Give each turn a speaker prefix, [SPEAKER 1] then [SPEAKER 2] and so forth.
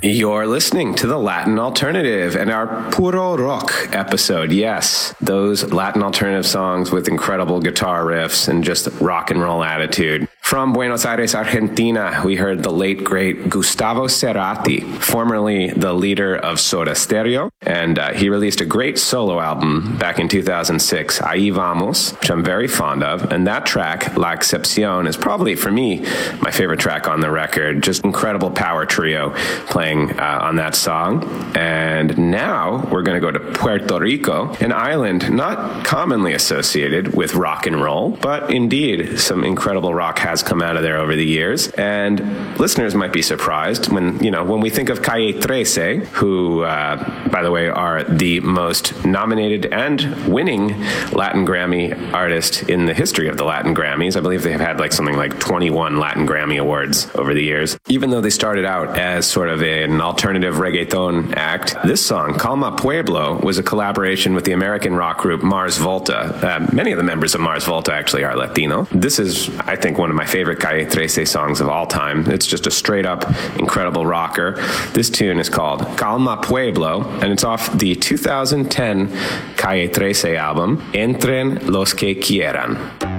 [SPEAKER 1] You're listening to the Latin Alternative and our Puro Rock episode. Yes, those Latin alternative songs with incredible guitar riffs and just rock and roll attitude. From Buenos Aires, Argentina, we heard the late, great Gustavo Cerati, formerly the leader of Soda Stereo, and he released a great solo album back in 2006, Ahí Vamos, which I'm very fond of, and that track, La Excepción, is probably, for me, my favorite track on the record. Just incredible power trio playing on that song. And now we're going to go to Puerto Rico, an island not commonly associated with rock and roll, but indeed some incredible rock has come out of there over the years. And listeners might be surprised when we think of Calle 13, who, by the way, are the most nominated and winning Latin Grammy artist in the history of the Latin Grammys. I believe they have had something like 21 Latin Grammy Awards over the years. Even though they started out as sort of an alternative reggaeton act, this song, Calma Pueblo, was a collaboration with the American rock group Mars Volta. Many of the members of Mars Volta actually are Latino. This is, I think, one of my favorite Calle 13 songs of all time. It's just a straight up incredible rocker. This tune is called Calma Pueblo, and it's off the 2010 Calle 13 album, Entren los que quieran.